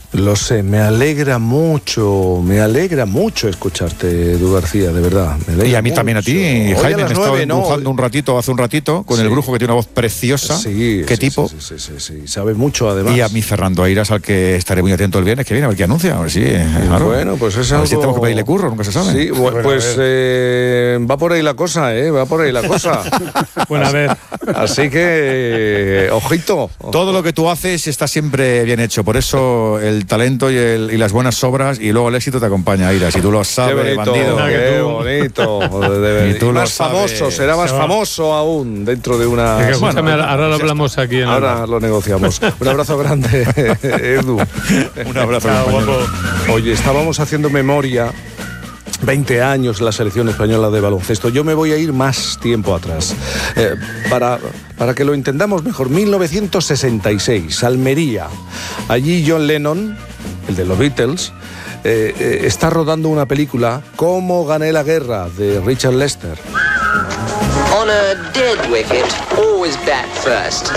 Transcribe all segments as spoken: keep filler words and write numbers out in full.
Lo sé, me alegra mucho, me alegra mucho escucharte, Edu García, de verdad. Me y a mí mucho. también a ti, Hoy Jaime, a me las estaba nueve, empujando ¿no? un ratito, hace un ratito, con sí. el brujo, que tiene una voz preciosa. Sí, ¿Qué sí, tipo? Sí, sí, sí, sí, sí, sabe mucho además. Y a mí Fernando Airas, al que estaré muy atento el viernes que viene, a ver qué anuncia, a ver si... Claro. Bueno, pues es a algo... ver si tenemos que pedirle curro, nunca se sabe. Sí, bueno, pues eh, va por ahí la cosa, ¿eh? Va por ahí la cosa. Bueno, a ver. Así que, eh, ojito. Todo lo que tú haces está siempre bien hecho, por eso el talento y, el, y las buenas obras y luego el éxito te acompaña, Airas, y tú lo sabes, qué bonito, bandido. Qué bonito. De, y tú y lo más sabes. famoso, será más famoso aún dentro de una... Es que, escúchame, bueno, ahora lo hablamos aquí. En ahora el... lo negociamos. Un abrazo grande, Edu. Un abrazo, Chao, guapo. Oye, estábamos haciendo memoria... veinte años la selección española de baloncesto. Yo me voy a ir más tiempo atrás. Eh, para, para que lo entendamos mejor, mil novecientos sesenta y seis, Almería. Allí John Lennon, el de los Beatles, eh, eh, está rodando una película, Cómo gané la guerra, de Richard Lester. On a dead wicket, always bat first.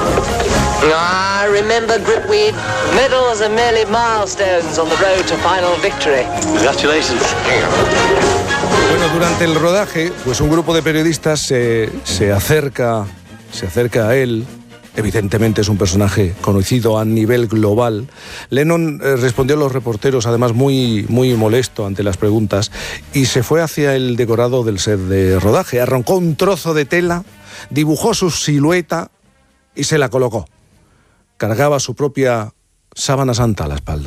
I remember Gripweed. Medals are merely milestones on the road to final victory. Congratulations. Bueno, durante el rodaje, pues un grupo de periodistas se, se acerca, se acerca a él. Evidentemente es un personaje conocido a nivel global. Lennon eh, respondió a los reporteros, además muy, muy molesto ante las preguntas, y se fue hacia el decorado del set de rodaje. Arrancó un trozo de tela, dibujó su silueta y se la colocó. Cargaba su propia sábana santa a la espalda.